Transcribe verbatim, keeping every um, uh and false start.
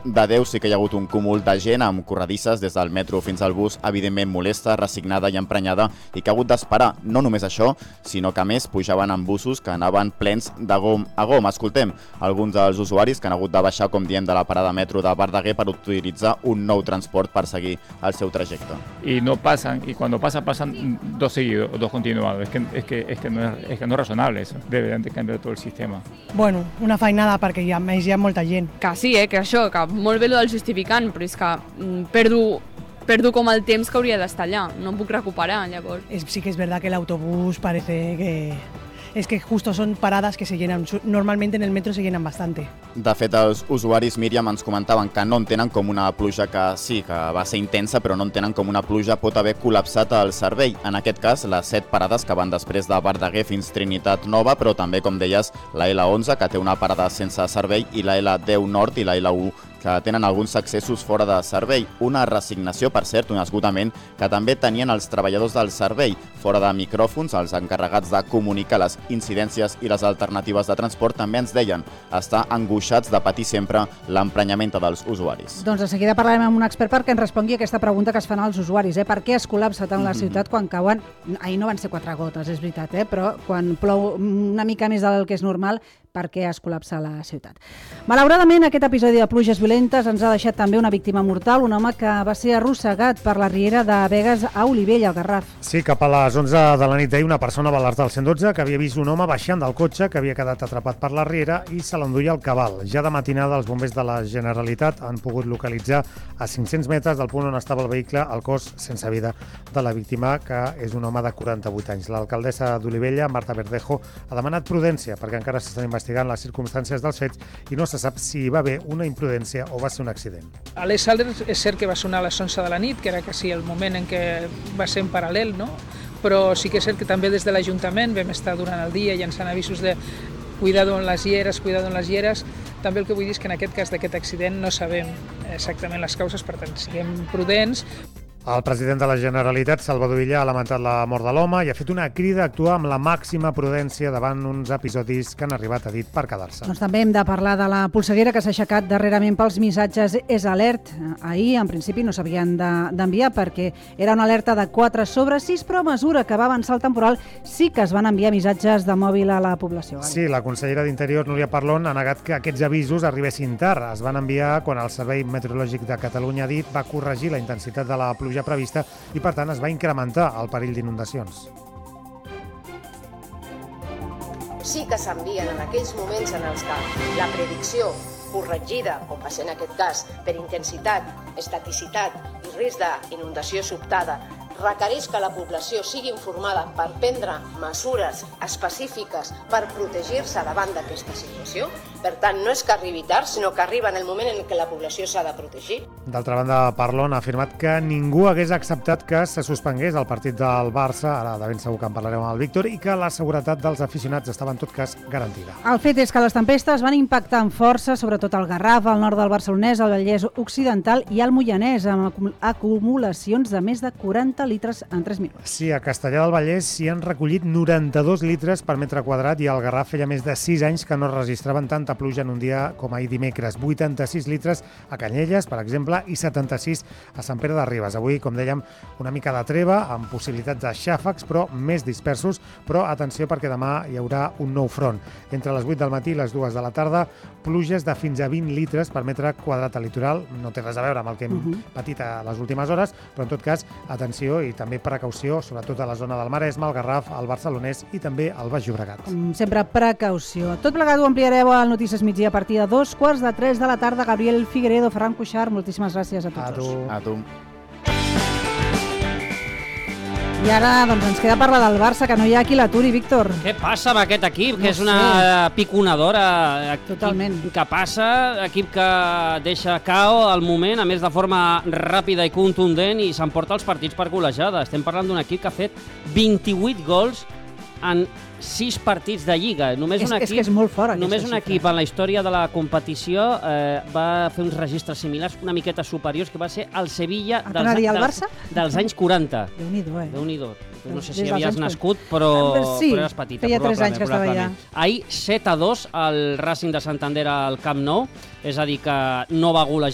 de deu sí que hi ha hagut un cúmul de gent amb corredisses des del metro fins al bus, evidentment molesta, resignada i emprenyada, i que ha hagut d'esperar no només això, sinó que a més pujaven en busos que anaven plens de gom a gom. Escoltem alguns dels usuaris que han hagut de baixar, com diem, de la parada metro de Verdaguer per utilitzar un nou transport per seguir el seu trajecte. Y no pasan, y cuando pasa, pasan dos seguidos, dos continuados. Es que, es que, es que, no, es, es que no es razonable eso. Deberían de cambiar todo el sistema. Bueno, una feinada perquè hi ha, més hi ha molta gent. Que sí, eh, que això, que molt bé lo del justificant, però és que mm, perdo, perdo com el temps que hauria d'estar allà. No em puc recuperar, llavors. Es, sí que es verdad que el autobús parece que... Es que justo son paradas que se llenan. Normalmente en el metro se llenan bastante. De fet, els usuaris, Míriam, ens comentaven que no entenen com una pluja que sí, que va ser intensa, però no entenen com una pluja pot haver col·lapsat el servei. En aquest cas, les set parades que van després de Verdaguer fins Trinitat Nova, però també, com deies, la L onze, que té una parada sense servei, i la L deu Nord i la L u, que tenen alguns accessos fora de servei. Una resignació, per cert, un esgotament que també tenien els treballadors del servei. Fora de micròfons, els encarregats de comunicar les incidències i les alternatives de transport també ens deien estar angoixats de patir sempre l'emprenyament dels usuaris. Doncs de seguida parlarem amb un expert perquè ens respongui aquesta pregunta que es fan als usuaris. Eh? Per què es col·lapsa tant la ciutat quan cauen... Ahir no van ser quatre gotes, és veritat, eh? Però quan plou una mica més del que és normal, per què es col·lapsa la ciutat. Malauradament, aquest episodi de pluges violentes ens ha deixat també una víctima mortal, un home que va ser arrossegat per la riera de Begues a Olivella, al Garraf. Sí, cap a les onze de la nit d'ahir, una persona va alertar al cent dotze que havia vist un home baixant del cotxe que havia quedat atrapat per la riera i se l'enduia al cabal. Ja de matinada, els bombers de la Generalitat han pogut localitzar a cinc-cents metres del punt on estava el vehicle el cos sense vida de la víctima, que és un home de quaranta-vuit anys. L'alcaldessa d'Olivella, Marta Verdejo, ha demanat prudència perquè encara s'estan investigant les circumstàncies dels fets i no se sap si hi va haver una imprudència o va ser un accident. A les Salers és cert que va sonar a les onze de la nit, que era quasi el moment en què va ser en paral·lel, no? Però sí que és cert que també des de l'Ajuntament vam estar durant el dia llançant avisos de cuidado en les lleres, cuidado en les lleres. També el que vull dir és que en aquest cas d'aquest accident no sabem exactament les causes, per tant, siguem prudents. El president de la Generalitat, Salvador Illa, ha lamentat la mort de l'home i ha fet una crida a actuar amb la màxima prudència davant uns episodis que han arribat, a dit, per quedar-se. Doncs també hem de parlar de la polseguera que s'ha aixecat darrerament pels missatges És Alert. Ahir, en principi, no s'havien d'enviar perquè era una alerta de quatre sobre sis, però a mesura que va avançar el temporal sí que es van enviar missatges de mòbil a la població. Sí, la consellera d'Interior, Núria Parlon, ha negat que aquests avisos arribessin tard. Es van enviar quan el Servei Meteorològic de Catalunya, ha dit, va corregir la intensitat de la pluja prevista i, per tant, es va incrementar el perill d'inundacions. Sí que s'envien en aquells moments en els que la predicció corregida, com va ser en aquest cas, per intensitat, estaticitat i risc d'inundació sobtada, requereix que la població sigui informada per prendre mesures específiques per protegir-se davant d'aquesta situació. Per tant, no és que arribi tard, sinó que arriba en el moment en què la població s'ha de protegir. D'altra banda, Parlon ha afirmat que ningú hagués acceptat que se suspengués el partit del Barça, ara de ben segur que en parlarem amb el Víctor, i que la seguretat dels aficionats estava en tot cas garantida. El fet és que les tempestes van impactar amb força, sobretot al Garraf, al nord del Barcelonès, al Vallès Occidental i al Moianès, amb acumulacions de més de quaranta litres en tres minuts. Sí, a Castellar del Vallès s'hi han recollit noranta-dos litres per metre quadrat i al Garraf feia més de sis anys que no registraven tanta pluja en un dia com ahir dimecres. vuitanta-sis litres a Canyelles, per exemple, i setanta-sis a Sant Pere de Ribes. Avui, com dèiem, una mica de treva, amb possibilitats de xàfecs, però més dispersos. Però atenció, perquè demà hi haurà un nou front. Entre les vuit del matí i les dues de la tarda, pluges de fins a vint litres per metre quadrat al litoral. No té res a veure amb el que hem uh-huh. patit a les últimes hores, però en tot cas, atenció i també precaució, sobretot a la zona del Maresme, el Garraf, el Barcelonès i també el Baix Llobregat. Com sempre, precaució. Tot plegat ho ampliareu al Notícies Migdia a partir de dos quarts de tres de la tarda. Gabriel Figueredo, Ferran Cuixart, moltíssimes gràcies a tots. A tu. A tu. I ara doncs, ens queda parlar del Barça, que no hi ha qui l'aturi, Víctor. Què passa amb aquest equip? No que és sé. una piconadora. Totalment. Equip que passa, equip que deixa cao al moment, a més de forma ràpida i contundent, i s'emporta els partits per golejada. Estem parlant d'un equip que ha fet vint-i-vuit gols en sis partits de Lliga. Només és, un equip, és que és molt fort, només un xifra. equip en la història de la competició eh, va fer uns registres similars, una miqueta superiors, que va ser el Sevilla dels, dir el dels, Barça? dels anys quaranta. Déu-n'hi-do, eh? Déu-n'hi-do. No sé Des si dels havies anys nascut, però, sí, però eres petita. feia tres anys que estava allà. Ahir set a dos al Racing de Santander al Camp Nou, és a dir que no va golejar